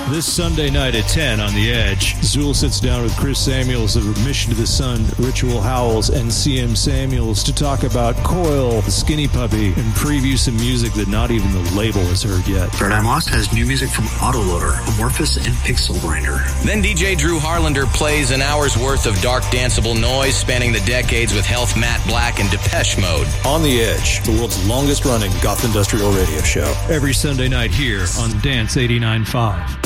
This Sunday night at 10 on The Edge, Zool sits down with Chris Samuels of Mission to the Sun, Ritual Howls, and CM Samuels to talk about Coil, Skinny Puppy, and preview some music that not even the label has heard yet. Paradigm Lost has new music from Autoloader, Amorphous, and Pixel Grinder. Then DJ Drew Harlander plays an hour's worth of dark danceable noise spanning the decades with Health, Matt Black, and Depeche Mode. On The Edge, the world's longest running goth industrial radio show. Every Sunday night here on Dance 89.5.